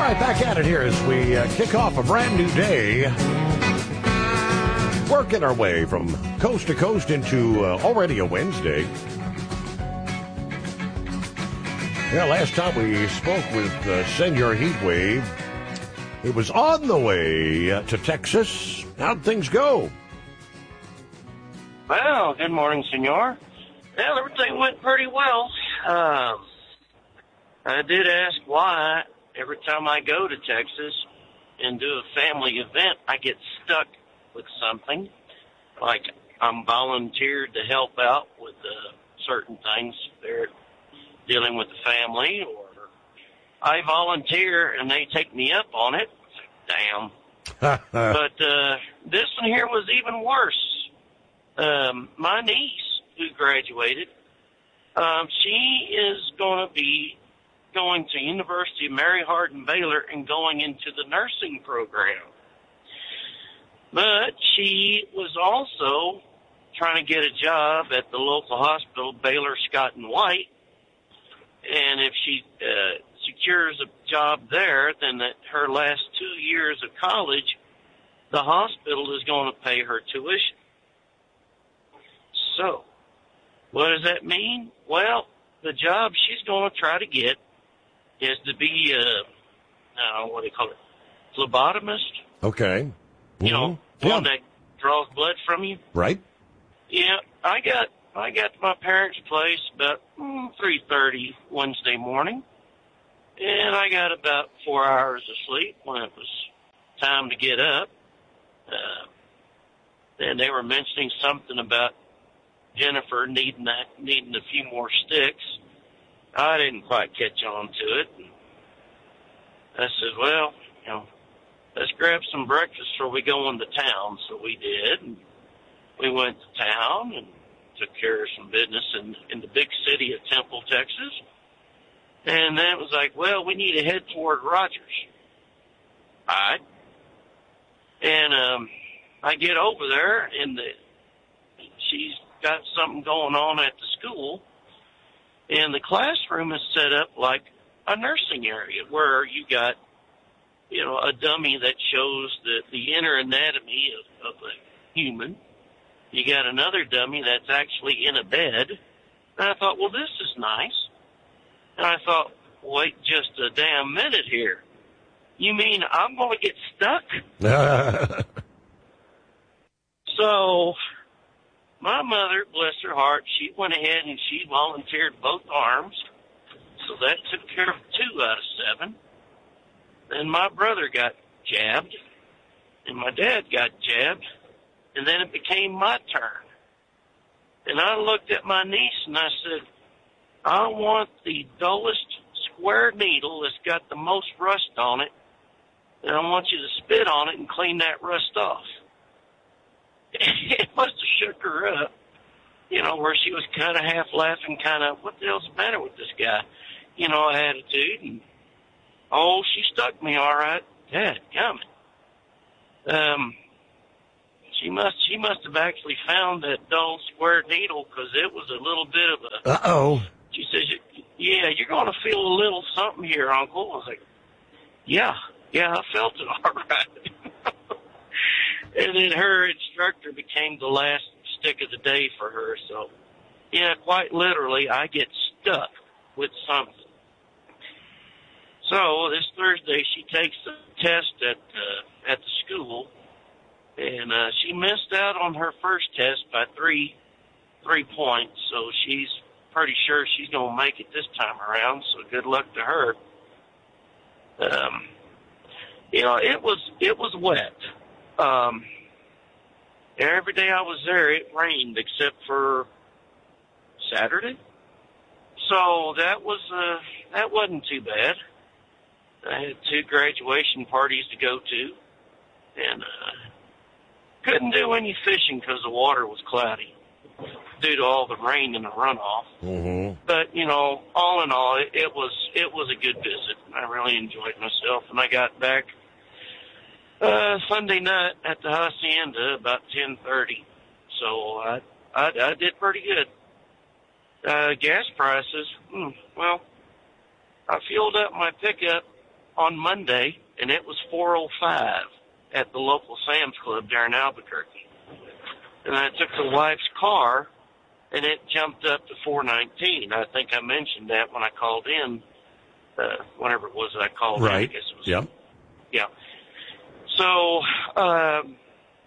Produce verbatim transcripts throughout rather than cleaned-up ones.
right, back at it here as we uh, kick off a brand new day. Working our way from coast to coast into uh, already a Wednesday. Yeah, last time we spoke with uh, Senor Heatwave, it was on the way uh, to Texas. How'd things go? Well, good morning, Senor. Well, everything went pretty well. Um, I did ask why every time I go to Texas and do a family event, I get stuck with something. Like I'm volunteered to help out with uh, certain things they're dealing with the family, or I volunteer and they take me up on it. Damn. But uh, this one here was even worse. Um, my niece, who graduated, um, she is going to be going to University of Mary Hardin Baylor and going into the nursing program. But she was also trying to get a job at the local hospital, Baylor Scott and White. And if she uh, secures a job there, then that her last two years of college, the hospital is going to pay her tuition. So, what does that mean? Well, the job she's going to try to get is to be, uh, I don't know, what do you call it, phlebotomist. Okay. Mm-hmm. You know, yeah. one that draws blood from you. Right. Yeah, I got I got to my parents' place about mm, three thirty Wednesday morning, and I got about four hours of sleep when it was time to get up. Uh, then they were mentioning something about Jennifer needing that, needing a few more sticks. I didn't quite catch on to it. I said, well, you know, let's grab some breakfast before we go into town. So we did. And we went to town and took care of some business in, in the big city of Temple, Texas. And then it was like, well, we need to head toward Rogers. All right. And um, I get over there, and the, she's got something going on at the school. And the classroom is set up like a nursing area where you got, you know, a dummy that shows the, the inner anatomy of, of a human. You got another dummy that's actually in a bed. And I thought, well, this is nice. And I thought, wait just a damn minute here. You mean I'm going to get stuck? So my mother, bless her heart, she went ahead and she volunteered both arms. So that took care of two out of seven. Then my brother got jabbed, and my dad got jabbed, and then it became my turn. And I looked at my niece and I said, I want the dullest square needle that's got the most rust on it, and I want you to spit on it and clean that rust off. It must have shook her up, you know, where she was kind of half laughing, kind of, what the hell's the matter with this guy? You know, attitude. And, oh, she stuck me all right. Dad, coming. Um, she must, she must have actually found that dull square needle because it was a little bit of a. Uh-oh. She says, yeah, you're going to feel a little something here, Uncle. I was like, yeah, yeah, I felt it all right. And then her instructor became the last stick of the day for her. So, yeah, quite literally, I get stuck with something. So this Thursday, she takes the test at uh, at the school, and uh, she missed out on her first test by three three points. So she's pretty sure she's going to make it this time around. So good luck to her. Um, you know, it was it was wet. Um, every day I was there, it rained except for Saturday. So that was uh, that wasn't too bad. I had two graduation parties to go to, and uh, couldn't do any fishing because the water was cloudy due to all the rain and the runoff. Mm-hmm. But you know, all in all, it, it was it was a good visit. I really enjoyed myself, and I got back uh, Sunday night at the Hacienda about ten thirty. So I, I I did pretty good. Uh, gas prices, hmm, well, I fueled up my pickup on Monday, and it was four oh five at the local Sam's Club there in Albuquerque. And I took the wife's car, and it jumped up to four nineteen. I think I mentioned that when I called in, uh, whenever it was that I called right. in. I guess it was. Yep. Yeah. So, um,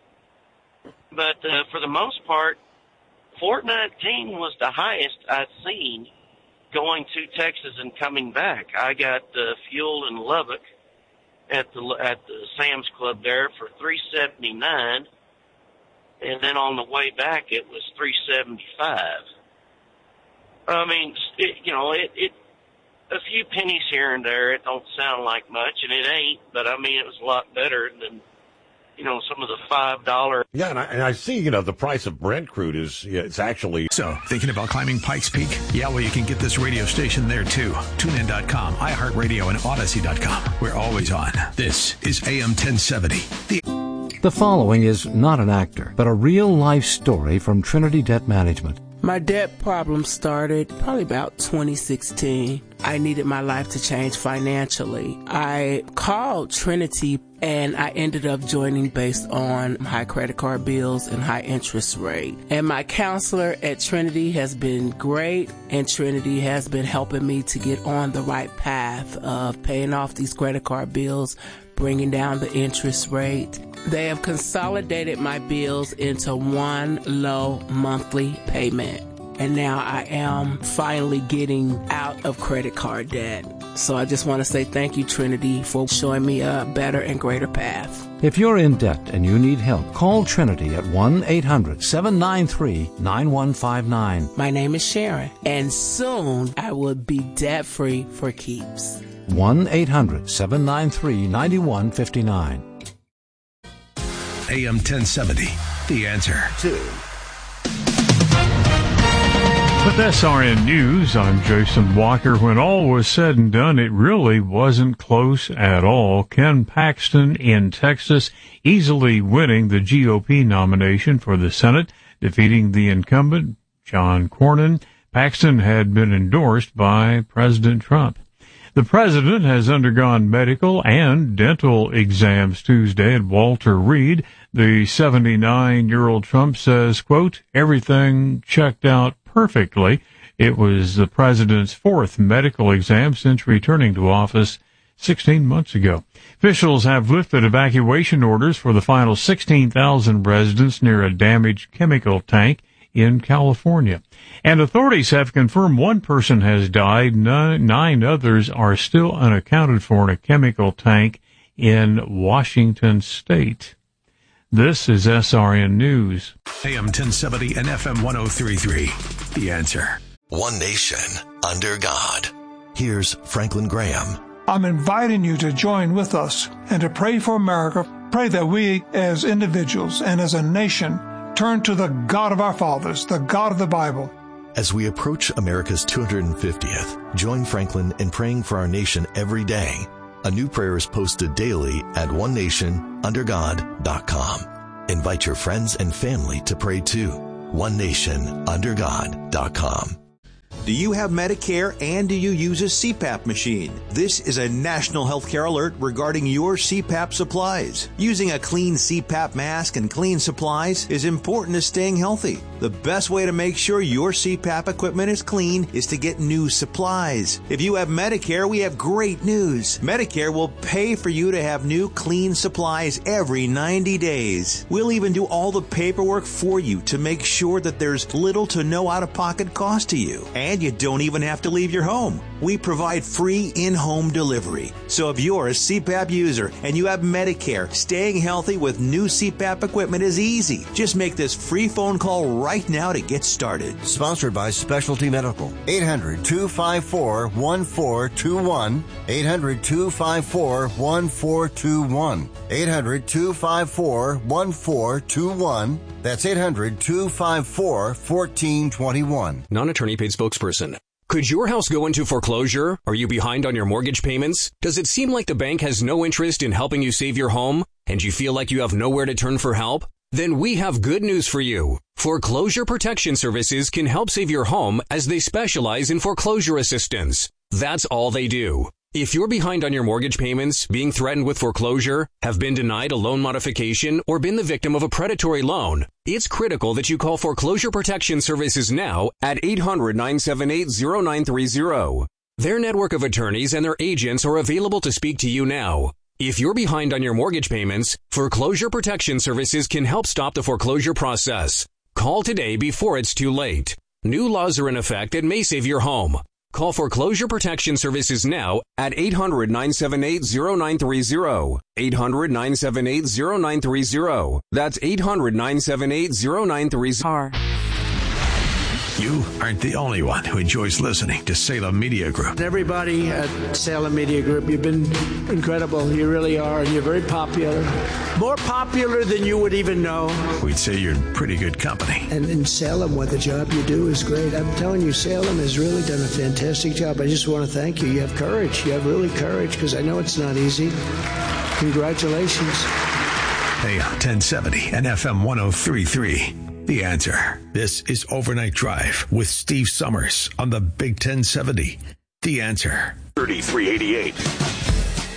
but uh, for the most part, four nineteen was the highest I'd seen going to Texas and coming back. I got uh, fuel in Lubbock at the at the Sam's Club there for three seventy-nine, and then on the way back it was three seventy-five. I mean, it, you know, it, it a few pennies here and there. It don't sound like much, and it ain't. But I mean, it was a lot better than, you know, some of the five dollar. Yeah, and I, and I see, you know, the price of Brent crude is, yeah, it's actually. So, thinking about climbing Pikes Peak? Yeah, well, you can get this radio station there, too. tune in dot com, iHeartRadio, and Odyssey dot com. We're always on. This is A M ten seventy. The, the following is not an actor, but a real-life story from Trinity Debt Management. My debt problem started probably about twenty sixteen. I needed my life to change financially. I called Trinity and I ended up joining based on high credit card bills and high interest rate. And my counselor at Trinity has been great, and Trinity has been helping me to get on the right path of paying off these credit card bills, bringing down the interest rate. They have consolidated my bills into one low monthly payment. And now I am finally getting out of credit card debt. So I just want to say thank you, Trinity, for showing me a better and greater path. If you're in debt and you need help, call Trinity at one eight hundred seven nine three nine one five nine. My name is Sharon, and soon I will be debt-free for keeps. one eight hundred seven nine three nine one five nine. A M ten seventy, The Answer. Two. With S R N News, I'm Jason Walker. When all was said and done, it really wasn't close at all. Ken Paxton in Texas easily winning the G O P nomination for the Senate, defeating the incumbent, John Cornyn. Paxton had been endorsed by President Trump. The president has undergone medical and dental exams Tuesday at Walter Reed. The seventy-nine-year-old Trump says, quote, everything checked out perfectly. It was the president's fourth medical exam since returning to office sixteen months ago. Officials have lifted evacuation orders for the final sixteen thousand residents near a damaged chemical tank in California. And authorities have confirmed one person has died. Nine, nine others are still unaccounted for in a chemical tank in Washington State. This is S R N News. A M ten seventy and F M one oh three point three. The Answer. One nation under God. Here's Franklin Graham. I'm inviting you to join with us and to pray for America. Pray that we as individuals and as a nation turn to the God of our fathers, the God of the Bible. As we approach America's two hundred fiftieth, join Franklin in praying for our nation every day. A new prayer is posted daily at one nation under god dot com. Invite your friends and family to pray too. one nation under god dot com. Do you have Medicare and do you use a C PAP machine? This is a national healthcare alert regarding your C PAP supplies. Using a clean C PAP mask and clean supplies is important to staying healthy. The best way to make sure your C PAP equipment is clean is to get new supplies. If you have Medicare, we have great news. Medicare will pay for you to have new clean supplies every ninety days. We'll even do all the paperwork for you to make sure that there's little to no out-of-pocket cost to you. And you don't even have to leave your home. We provide free in-home delivery. So if you're a C PAP user and you have Medicare, staying healthy with new C PAP equipment is easy. Just make this free phone call right now to get started. Sponsored by Specialty Medical. eight hundred two five four one four two one. eight hundred two five four one four two one. eight hundred two five four one four two one. That's eight hundred two five four one four two one. Non-attorney paid spokesperson. Could your house go into foreclosure? Are you behind on your mortgage payments? Does it seem like the bank has no interest in helping you save your home? And you feel like you have nowhere to turn for help? Then we have good news for you. Foreclosure Protection Services can help save your home as they specialize in foreclosure assistance. That's all they do. If you're behind on your mortgage payments, being threatened with foreclosure, have been denied a loan modification, or been the victim of a predatory loan, it's critical that you call Foreclosure Protection Services now at eight hundred, nine seven eight, zero nine three zero. Their network of attorneys and their agents are available to speak to you now. If you're behind on your mortgage payments, Foreclosure Protection Services can help stop the foreclosure process. Call today before it's too late. New laws are in effect that may save your home. Call Foreclosure Protection Services now at eight hundred, nine seven eight, zero nine three zero. eight hundred, nine seven eight, zero nine three zero. That's eight hundred, nine seven eight, zero nine three zero. You aren't the only one who enjoys listening to Salem Media Group. Everybody at Salem Media Group, you've been incredible. You really are, and you're very popular. More popular than you would even know. We'd say you're in pretty good company. And in Salem, what the job you do is great. I'm telling you, Salem has really done a fantastic job. I just want to thank you. You have courage. You have really courage, because I know it's not easy. Congratulations. A M ten seventy and F M one oh three point three. The Answer. This is Overnight Drive with Steve Summers on the Big ten seventy. The Answer. thirty-three eighty-eight.